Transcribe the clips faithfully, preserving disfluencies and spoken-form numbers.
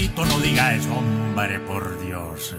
Fabito, no diga eso, hombre, por Dios.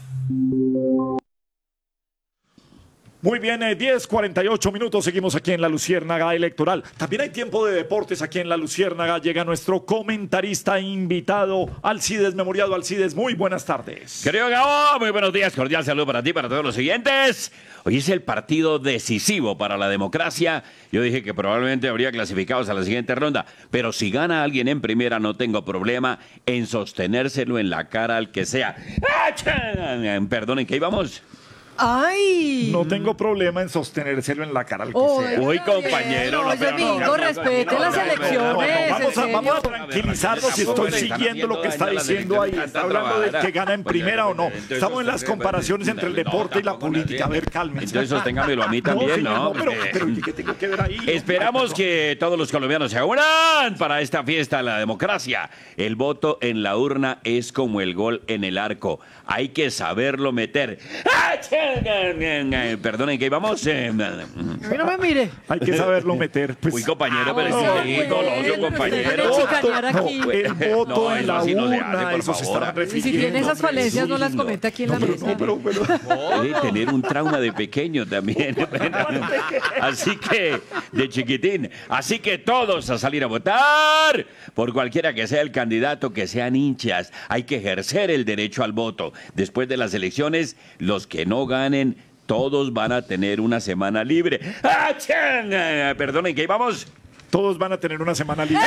Muy bien, eh, diez cuarenta y ocho minutos, seguimos aquí en la Luciérnaga Electoral. También hay tiempo de deportes aquí en la Luciérnaga. Llega nuestro comentarista invitado, Alcides Memoriado. Alcides, muy buenas tardes. Querido Gabo, muy buenos días, cordial saludo para ti, para todos los siguientes. Hoy es el partido decisivo para la democracia. Yo dije que probablemente habría clasificados a la siguiente ronda, pero si gana alguien en primera no tengo problema en sostenérselo en la cara al que sea. Perdonen, ¿qué íbamos? ¡Ay! No tengo problema en sostenérselo en la cara al que Oh, sea. Uy, compañero, no, Oye, pero no, Mingo, no, no, respete no, las no, no, no, elecciones. Vamos a, ¿en serio? vamos a tranquilizarnos si estoy siguiendo lo que está diciendo ahí. Está hablando del que gana en primera o no. Estamos en las comparaciones entre el deporte y la política. A ver, cálmense. Entonces sosténgamelo a mí también, señor, ¿no? pero, pero ¿qué tengo que ver ahí? Esperamos que todos los colombianos se unan para esta fiesta de la democracia. El voto en la urna es como el gol en el arco. Hay que saberlo meter. Perdonen, ¿qué íbamos? A mí no me mire. Hay que saberlo meter. Pues, Uy, compañero, Ah, pero bueno, sí, bueno, goloso, pero compañero. usted quiere chicanear no, aquí. el voto No, en eso la así no se hace, urna, por eso se favor. está Y refiriendo. si tiene esas hombre. falencias, no las sí, comenta aquí en No, la pero, mesa. no, pero, pero, Debe tener un trauma de pequeño también. Así que, de chiquitín. Así que todos a salir a votar. Por cualquiera que sea el candidato, que sean hinchas. Hay que ejercer el derecho al voto. Después de las elecciones, los que no ganen, todos van a tener una semana libre. ¡Ah, chan! Perdonen, ¿qué íbamos? todos van a tener una semana libre.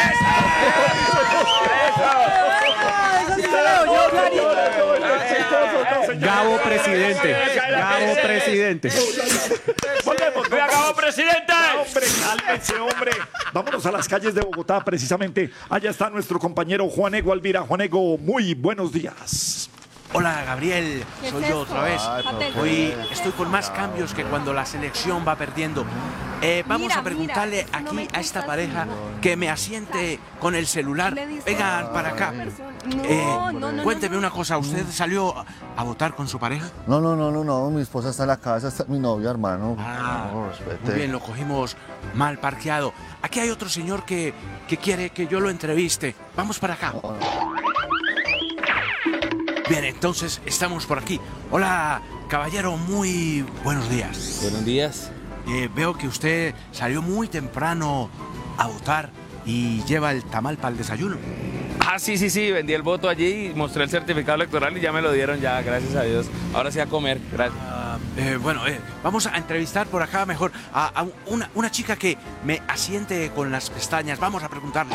Gabo presidente. Gabo presidente. Volvemos, ¡Vea, Gabo presidente! Hombre, cálmense, hombre. Vámonos a las calles de Bogotá, precisamente. Allá está nuestro compañero Juanego Alvira. Juanego, muy buenos días. Hola, Gabriel, ¿Qué soy es yo esto? otra vez. Ay, Hoy estoy con más cambios que cuando la selección va perdiendo. Eh, vamos Mira, a preguntarle mira, no aquí me a esta gusta pareja así. que me asiente con el celular. Le dice- Vengan para acá. No, Eh, no, no, no, cuénteme no. una cosa, ¿usted salió a, a votar con su pareja? No, no, no, no, no, mi esposa está en la casa, está mi novia, hermano. Ah, No, respete. muy bien, lo cogimos mal parqueado. Aquí hay otro señor que, que quiere que yo lo entreviste. Vamos para acá. Bien, entonces estamos por aquí. Hola, caballero, muy buenos días. Buenos días. Eh, veo que usted salió muy temprano a votar y lleva el tamal para el desayuno. Ah, sí, sí, sí, vendí el voto allí, mostré el certificado electoral y ya me lo dieron ya, gracias a Dios. Ahora sí a comer, gracias. Ah, eh, bueno, eh, vamos a entrevistar por acá mejor a, a una, una chica que me asiente con las pestañas. Vamos a preguntarle.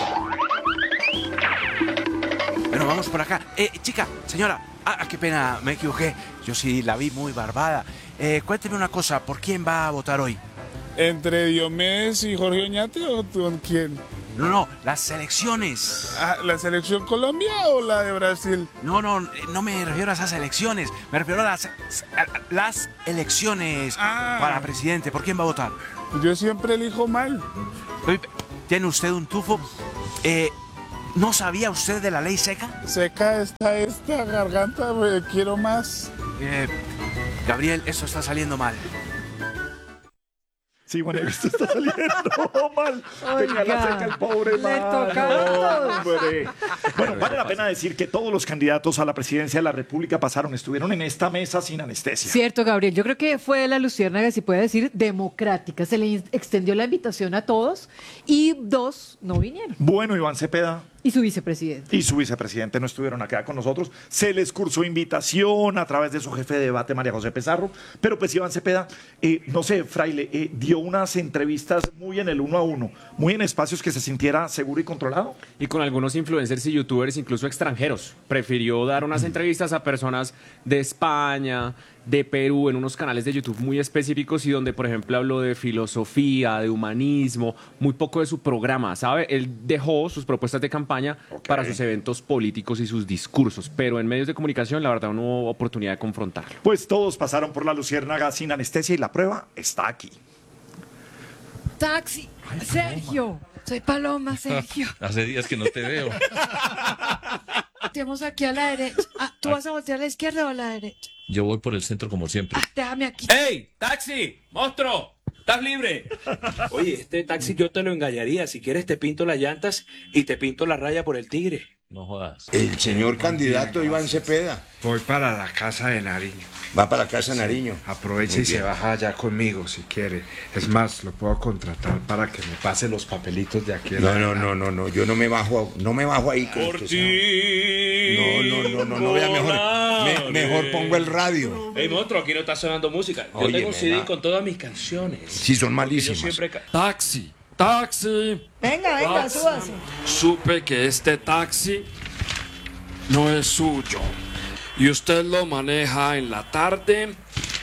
Bueno, vamos por acá. Eh, chica, señora, ah, qué pena, me equivoqué. Yo sí la vi muy barbada. Eh, cuénteme una cosa, ¿por quién va a votar hoy? ¿Entre Diomedes y Jorge Oñate o con quién? No, no, las elecciones. Ah, ¿la selección Colombia o la de Brasil? No, no, no me refiero a esas elecciones. Me refiero a las, a las elecciones Ah. para presidente. ¿Por quién va a votar? Yo siempre elijo mal. Uy, ¿tiene usted un tufo? Eh, ¿No sabía usted de la ley seca? Seca está esta garganta, güey, quiero más. Eh, Gabriel, eso está saliendo mal. Sí, bueno, esto está saliendo mal. Tenía la seca el pobre le man. toca. Hombre. Bueno, vale la pena decir que todos los candidatos a la presidencia de la República pasaron, estuvieron en esta mesa sin anestesia. Cierto, Gabriel. Yo creo que fue la Luciérnaga, si puede decir, democrática. Se le extendió la invitación a todos y dos no vinieron. Bueno, Iván Cepeda Y su vicepresidente. y su vicepresidente no estuvieron acá con nosotros. Se les cursó invitación a través de su jefe de debate, María José Pizarro. Pero pues Iván Cepeda, eh, no sé, Fraile, eh, dio unas entrevistas muy en el uno a uno, muy en espacios que se sintiera seguro y controlado. Y con algunos influencers y youtubers, incluso extranjeros. Prefirió dar unas entrevistas a personas de España, de Perú, en unos canales de YouTube muy específicos y donde, por ejemplo, habló de filosofía, de humanismo, muy poco de su programa, ¿sabe? Él dejó sus propuestas de campaña Ok. para sus eventos políticos y sus discursos, pero en medios de comunicación, la verdad, no hubo oportunidad de confrontarlo. Pues todos pasaron por la Luciérnaga sin anestesia y la prueba está aquí. Taxi. Sergio. Soy Paloma, Sergio. Hace días que no te veo. Estamos aquí a la derecha. Ah, ¿tú vas a voltear a la izquierda o a la derecha? Yo voy por el centro como siempre. Ah, déjame aquí. ¡Ey! ¡Taxi! ¡Monstruo! ¿Estás libre? Oye, este taxi yo te lo engañaría. Si quieres te pinto las llantas y te pinto la raya por el tigre. No jodas. El señor candidato Iván Cepeda. Voy para la casa de Nariño. Va para la casa de Nariño. Aprovecha Muy y se bien. baja allá conmigo si quiere. Es más, lo puedo contratar para que me pase los papelitos de aquí. No, no, no, no, no. Yo no me bajo, no me bajo ahí con usted, señor. No, no, no, no, no vea mejor. Me- mejor pongo el radio. Ey, monstruo, aquí no está sonando música. Yo Oye, tengo un C D nena. con todas mis canciones. Sí, son Yo malísimas. siempre... ca- Taxi, taxi. Venga, venga, Taxi. súbase. Supe que este taxi no es suyo y usted lo maneja en la tarde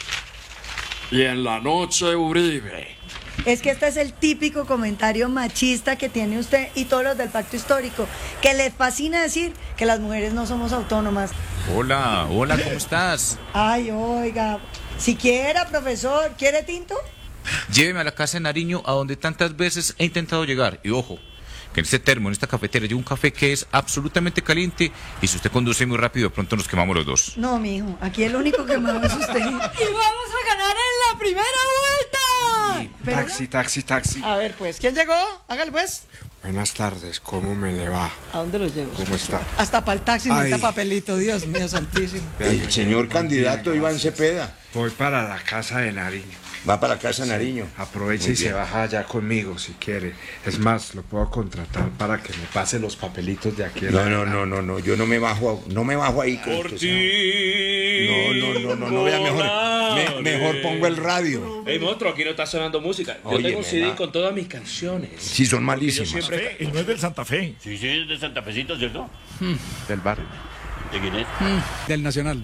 y en la noche, Uribe. Es que este es el típico comentario machista que tiene usted y todos los del pacto histórico, que les fascina decir que las mujeres no somos autónomas. Hola, hola, ¿cómo estás? Ay, oiga, siquiera, profesor, ¿quiere tinto? Lléveme a la casa de Nariño, a donde tantas veces he intentado llegar. Y ojo, que en este termo, en esta cafetera, hay un café que es absolutamente caliente. Y si usted conduce muy rápido, de pronto nos quemamos los dos. No, mijo, aquí el único que me es usted. ¡Y vamos a ganar en la primera vuelta! Pero- Taxi, taxi, taxi. A ver, pues, ¿quién llegó? Hágale, pues. Buenas tardes, ¿cómo me le va? ¿A dónde los llevo? ¿Cómo está? Hasta para el taxi Ay. necesita papelito, Dios mío santísimo. El señor candidato Iván Cepeda. Voy para la casa de Nariño. Va para la casa de Nariño. Aprovecha Muy y se bien. baja allá conmigo si quiere. Es más, lo puedo contratar para que me pase los papelitos de aquí. No, no, no, no, no. Yo no me bajo, no me bajo ahí con usted, señor. No, no, no, no, no vea mejor. Me- mejor pongo el radio. Ey, monstruo, aquí no está sonando música. Yo Oye, tengo un C D nena. con todas mis canciones. Sí, son Yo malísimas. siempre... Y no es del Santa Fe. Sí, sí, es de Santa Fecita, ¿cierto? Del barrio. ¿De quién es? Del Nacional.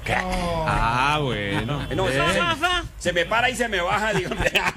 Ah, bueno. No, se me para y se me baja, digo.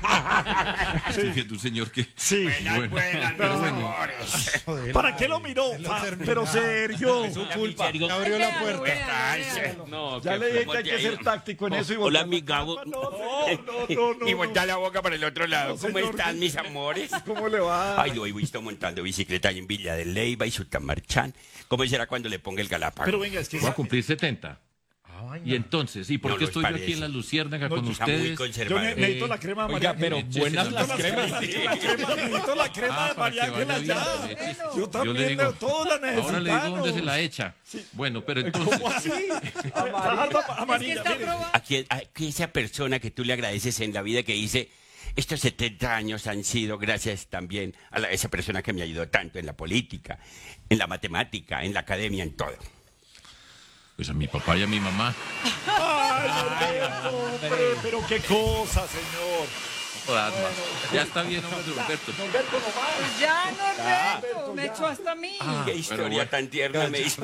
Estoy viendo un señor que... Sí. Bueno. Pero bueno. ¿Para qué lo miró? Fa- Pero Sergio. Abrió la puerta. No, Ya qué le dije que ¿cómo hay te que ha ser ido? táctico en eso y Hola, voltear mi la Gabo. cama. No, no, no, no, Y no. voltea la boca para el otro lado. No, ¿Cómo señor. están, mis amores? ¿Cómo le va? Ay, lo he visto montando bicicleta ahí en Villa de Leyva y Sutamarchán. ¿Cómo será cuando le ponga el Galápagos? Pero venga, es que... Voy a cumplir setenta. Y entonces, ¿y por No qué nos estoy yo parece. aquí en la Luciérnaga No, con Está muy ustedes? Yo conservador. ne- necesito la crema de María Oiga, pero Ángela. buenas las Necesito cremas. Necesito la crema, necesito la crema Ah, de para María que vaya Ángela ya. bien, leche. Yo Yo le también, digo, le- todos la necesitamos. ahora le digo dónde se la echa. Bueno, pero entonces... ¿Cómo así? Amarilla. Amarilla, mire. ¿A quién- a que esa persona que tú le agradeces en la vida que dice, estos setenta años han sido gracias también a la- esa persona que me ayudó tanto en la política, en la matemática, en la academia, en todo? Pues a mi papá y a mi mamá. Ay, Norberto, hombre, pero qué cosa, señor. Jodas, más. Ya está bien, hombre, Roberto. Norberto, no más. Ya, Norberto, me echó hasta a mí. Qué historia bueno. tan tierna me hizo.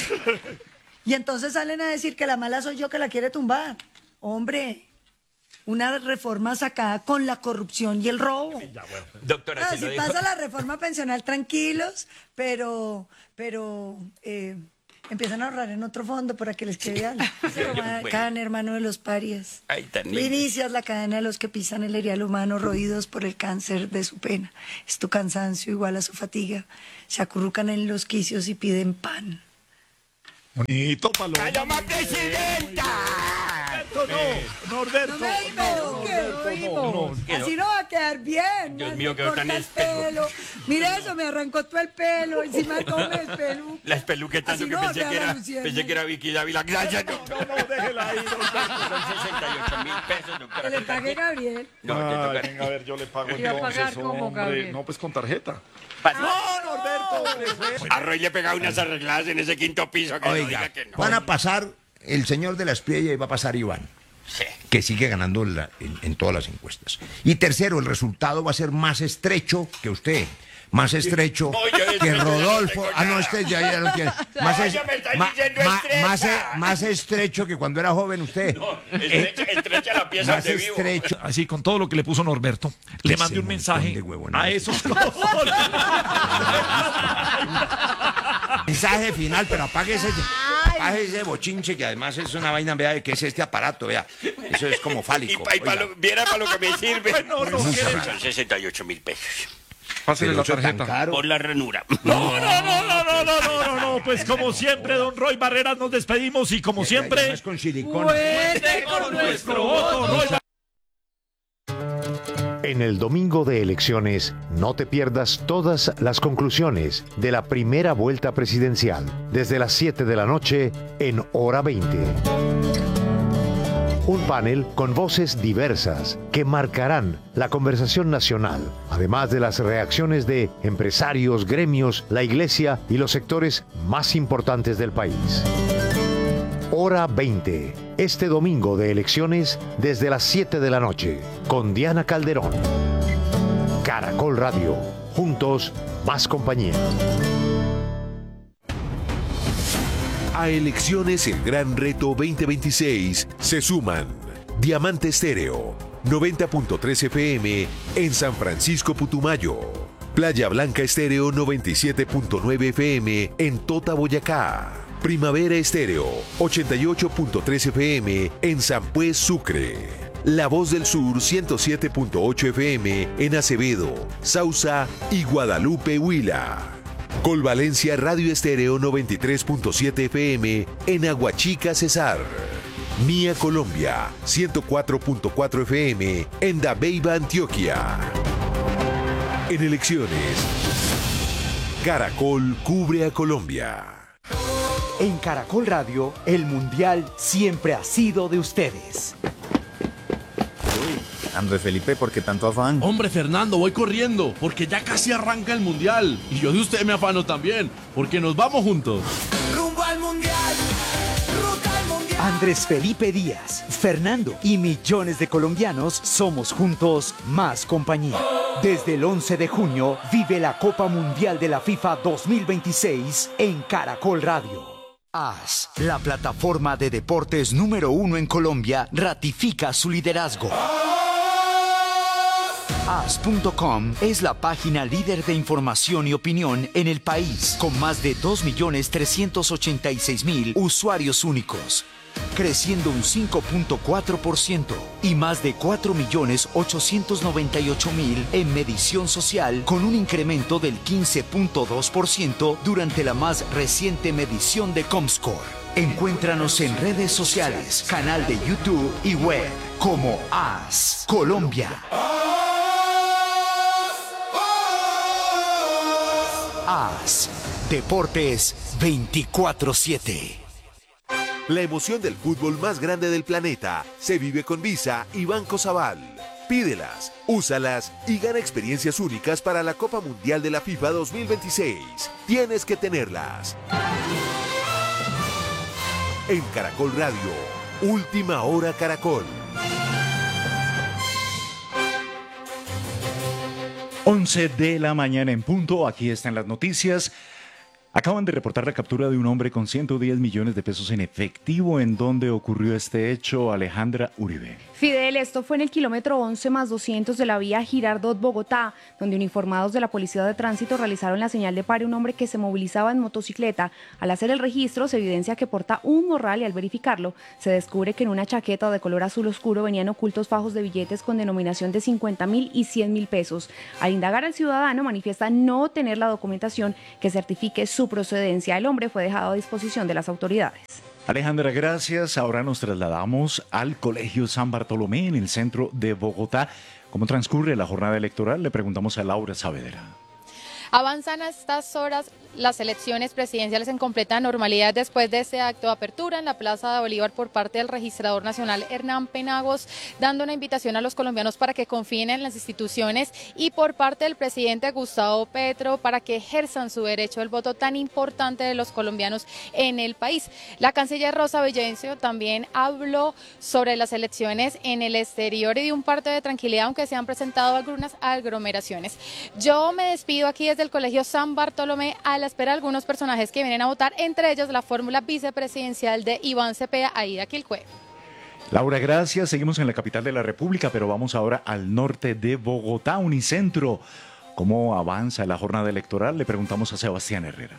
Y entonces salen a decir que la mala soy yo que la quiere tumbar. Hombre, una reforma sacada con la corrupción y el robo. Doctora, Ah, se si lo dijo. pasa la reforma pensional tranquilos, pero, pero eh, empiezan a ahorrar en otro fondo para que les quede algo. Bueno. Caen, hermano de los parias. Ay, tan lindo. Inicias la cadena de los que pisan el erial humano, roídos por el cáncer de su pena. Es tu cansancio igual a su fatiga. Se acurrucan en los quicios y piden pan. Bonito, Paloma. ¡Paloma presidenta! Norberto, no. Norberto, No me equivoque, no, no, no. Así no va a quedar bien. Dios me mío, quedó corta tan el espeluco. pelo. Mira eso, me arrancó todo el pelo. Encima come el pelo. La espeluqueta, Así que no, pensé queda que, era, luciendo. pensé que era Vicky Dávila. Gracias, doctor. No, no, déjela ahí, Norberto. Son sesenta y ocho mil pesos, doctora. Que le pague Gabriel. No, te Ay, toca. venga, a ver, yo le pago ¿Y va a entonces, pagar cómo, hombre. Gabriel? No, pues con tarjeta. Pasa. No, Norberto. A Roy le pegaba unas arregladas en ese quinto piso que no Oiga, diga que no. van a pasar el señor de la espiella y va a pasar Iván, Sí. que sigue ganando en, la- en- en todas las encuestas. Y tercero, el resultado va a ser más estrecho que usted. Más estrecho No, yo de que estrecho ya no Rodolfo. tengo Ah, no, nada. este ya, ya no tiene. Más, No, es- ya me está ma- diciendo ma- estrecha. más, e- más estrecho que cuando era joven usted. Estrecha, estrecha la pieza Más de vivo. estrecho. Así, con todo lo que le puso Norberto, le mandé Ese un mensaje montón de huevonadas. a esos. Mensaje final, pero apague ese, apague ese bochinche que además es una vaina, vea, que es este aparato, vea. Eso es como Y, fálico. pa- y pa oiga. lo- viera para lo que me sirve. Bueno, no, Mucha ¿quiere- rara. Son sesenta y ocho mil pesos. Pásale Pero la eso es tan tarjeta. caro. Por la ranura. No, no, no, no, no, no, no, no, no, pues como siempre, don Roy Barreras, nos despedimos y como Ya- ya siempre, no es con silicona. fuerte con nuestro voto, Roy Barreras. En el domingo de elecciones, no te pierdas todas las conclusiones de la primera vuelta presidencial, desde las siete de la noche en Hora veinte. Un panel con voces diversas que marcarán la conversación nacional, además de las reacciones de empresarios, gremios, la iglesia y los sectores más importantes del país. Hora veinte, este domingo de elecciones desde las siete de la noche, con Diana Calderón. Caracol Radio, juntos, más compañía. A Elecciones El Gran Reto veinte veintiséis se suman Diamante Estéreo, noventa punto tres F M en San Francisco Putumayo, Playa Blanca Estéreo noventa y siete punto nueve F M en Tota, Boyacá, Primavera Estéreo ochenta y ocho punto tres F M en San Pues, Sucre, La Voz del Sur ciento siete punto ocho F M en Acevedo, Sausa y Guadalupe, Huila. Colvalencia Radio Estéreo noventa y tres punto siete F M en Aguachica, Cesar. Mía Colombia ciento cuatro punto cuatro F M en Dabeiba, Antioquia. En elecciones, Caracol cubre a Colombia. En Caracol Radio, el Mundial siempre ha sido de ustedes. Andrés Felipe, ¿por qué tanto afán? Hombre, Fernando, voy corriendo, porque ya casi arranca el Mundial. Y yo de usted me afano también, porque nos vamos juntos. ¡Rumbo al Mundial! ¡Ruta al Mundial! Andrés Felipe Díaz, Fernando y millones de colombianos somos juntos más compañía. Desde el once de junio, vive la Copa Mundial de la FIFA dos mil veintiséis en Caracol Radio. A S, la plataforma de deportes número uno en Colombia, ratifica su liderazgo. A S punto com es la página líder de información y opinión en el país, con más de dos millones trescientos ochenta y seis mil usuarios únicos, creciendo un cinco punto cuatro por ciento, y más de cuatro millones ochocientos noventa y ocho mil en medición social, con un incremento del quince punto dos por ciento durante la más reciente medición de Comscore. Encuéntranos en redes sociales, canal de YouTube y web como A S Colombia. A S Deportes veinticuatro siete. La emoción del fútbol más grande del planeta se vive con Visa y Banco Sabal. Pídelas, úsalas y gana experiencias únicas para la Copa Mundial de la FIFA dos mil veintiséis. Tienes que tenerlas. En Caracol Radio, Última Hora Caracol. once de la mañana en punto, aquí están las noticias. Acaban de reportar la captura de un hombre con ciento diez millones de pesos en efectivo. ¿En dónde ocurrió este hecho, Alejandra Uribe? Fidel, esto fue en el kilómetro once más doscientos de la vía Girardot-Bogotá, donde uniformados de la Policía de Tránsito realizaron la señal de pare a un hombre que se movilizaba en motocicleta. Al hacer el registro se evidencia que porta un morral y al verificarlo se descubre que en una chaqueta de color azul oscuro venían ocultos fajos de billetes con denominación de cincuenta mil y cien mil pesos. Al indagar al ciudadano manifiesta no tener la documentación que certifique su procedencia. El hombre fue dejado a disposición de las autoridades. Alejandra, gracias. Ahora nos trasladamos al Colegio San Bartolomé en el centro de Bogotá. ¿Cómo transcurre la jornada electoral? Le preguntamos a Laura Saavedra. Avanzan a estas horas las elecciones presidenciales en completa normalidad después de este acto de apertura en la Plaza de Bolívar por parte del registrador nacional Hernán Penagos, dando una invitación a los colombianos para que confíen en las instituciones, y por parte del presidente Gustavo Petro para que ejerzan su derecho al voto tan importante de los colombianos en el país. La canciller Rosa Villavicencio también habló sobre las elecciones en el exterior y dio un parte de tranquilidad, aunque se han presentado algunas aglomeraciones. Yo me despido aquí desde el Colegio San Bartolomé a la espera de algunos personajes que vienen a votar, entre ellos la fórmula vicepresidencial de Iván Cepeda, Aida Quilcue. Laura, gracias. Seguimos en la capital de la República, pero vamos ahora al norte de Bogotá, Unicentro. ¿Cómo avanza la jornada electoral? Le preguntamos a Sebastián Herrera.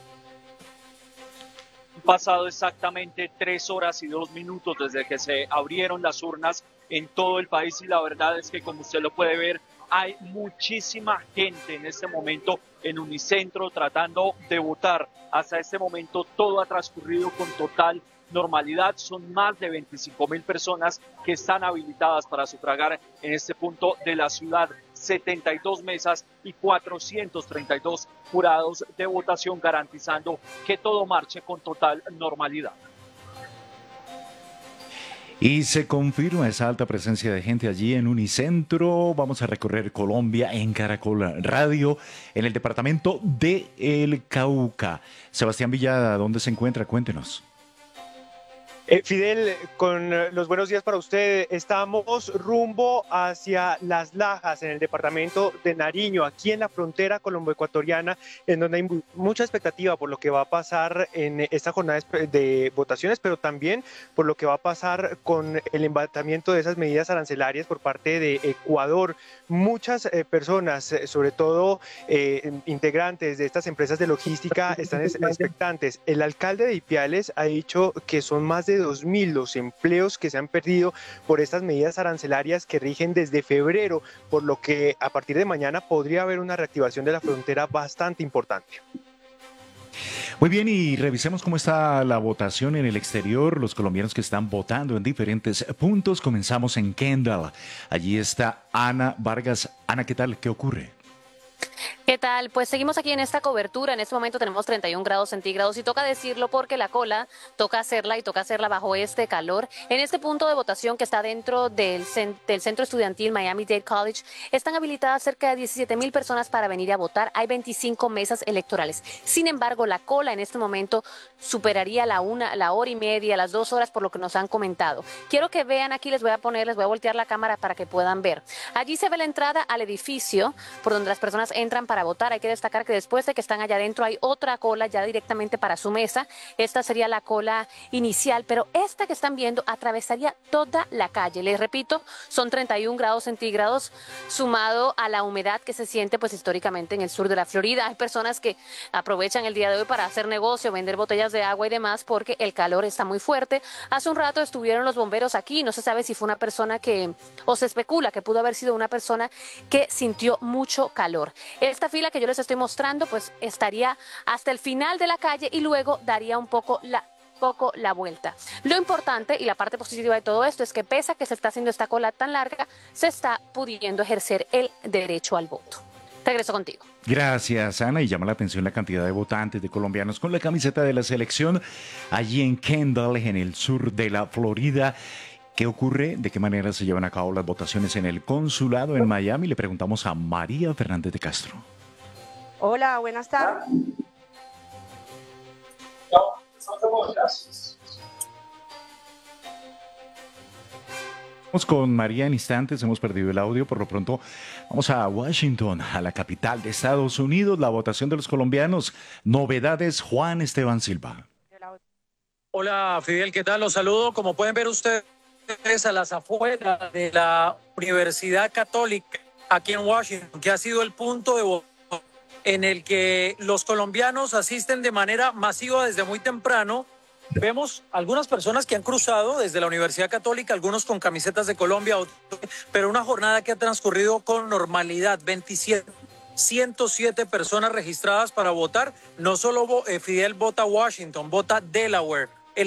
Han pasado exactamente tres horas y dos minutos desde que se abrieron las urnas en todo el país y la verdad es que, como usted lo puede ver, Hay muchísima gente en este momento en Unicentro tratando de votar. Hasta este momento todo ha transcurrido con total normalidad. Son más de veinticinco mil personas que están habilitadas para sufragar en este punto de la ciudad. setenta y dos mesas y cuatrocientos treinta y dos jurados de votación garantizando que todo marche con total normalidad. Y se confirma esa alta presencia de gente allí en Unicentro. Vamos a recorrer Colombia en Caracol Radio, en el departamento de El Cauca. Sebastián Villada, ¿dónde se encuentra? Cuéntenos. Eh, Fidel, con eh, los buenos días para usted. Estamos rumbo hacia Las Lajas, en el departamento de Nariño, aquí en la frontera colombo-ecuatoriana, en donde hay mu- mucha expectativa por lo que va a pasar en esta jornada de de votaciones, pero también por lo que va a pasar con el embatamiento de esas medidas arancelarias por parte de Ecuador. Muchas eh, personas, eh, sobre todo eh, integrantes de estas empresas de logística, están es- expectantes. El alcalde de Ipiales ha dicho que son más de dos mil los empleos que se han perdido por estas medidas arancelarias que rigen desde febrero, por lo que a partir de mañana podría haber una reactivación de la frontera bastante importante. Muy bien, y revisemos cómo está la votación en el exterior, los colombianos que están votando en diferentes puntos. Comenzamos en Kendall. Allí está Ana Vargas. Ana, ¿qué tal? ¿Qué ocurre? ¿Qué tal? Pues seguimos aquí en esta cobertura. En este momento tenemos treinta y un grados centígrados y toca decirlo porque la cola toca hacerla y toca hacerla bajo este calor. En este punto de votación que está dentro del, cen- del centro estudiantil Miami-Dade College, están habilitadas cerca de diecisiete mil personas para venir a votar. Hay veinticinco mesas electorales. Sin embargo, la cola en este momento superaría la una, la hora y media, las dos horas, por lo que nos han comentado. Quiero que vean aquí, les voy a poner, les voy a voltear la cámara para que puedan ver. Allí se ve la entrada al edificio por donde las personas entran para votar. Hay que destacar que después de que están allá adentro hay otra cola ya directamente para su mesa. Esta sería la cola inicial, pero esta que están viendo atravesaría toda la calle. Les repito, son treinta y un grados centígrados sumado a la humedad que se siente pues históricamente en el sur de la Florida. Hay personas que aprovechan el día de hoy para hacer negocio, vender botellas de agua y demás porque el calor está muy fuerte. Hace un rato estuvieron los bomberos aquí, no se sabe si fue una persona que, o se especula que pudo haber sido una persona que sintió mucho calor. Esta fila que yo les estoy mostrando pues estaría hasta el final de la calle y luego daría un poco la poco la vuelta. Lo importante y la parte positiva de todo esto es que pese a que se está haciendo esta cola tan larga, se está pudiendo ejercer el derecho al voto. Regreso contigo. Gracias, Ana. Y llama la atención la cantidad de votantes de colombianos con la camiseta de la selección allí en Kendall, en el sur de la Florida. ¿Qué ocurre? ¿De qué manera se llevan a cabo las votaciones en el consulado en Miami? Le preguntamos a María Fernández de Castro. Hola, buenas tardes. Vamos con María en instantes, hemos perdido el audio, por lo pronto vamos a Washington, a la capital de Estados Unidos, la votación de los colombianos. Novedades, Juan Esteban Silva. Hola Fidel, ¿qué tal? Los saludo. Como pueden ver ustedes a las afueras de la Universidad Católica aquí en Washington, que ha sido el punto de votación en el que los colombianos asisten de manera masiva desde muy temprano. Vemos algunas personas que han cruzado desde la Universidad Católica, algunos con camisetas de Colombia, otros, pero una jornada que ha transcurrido con normalidad. veintisiete, ciento siete personas registradas para votar. No solo eh, Fidel vota Washington, vota Delaware,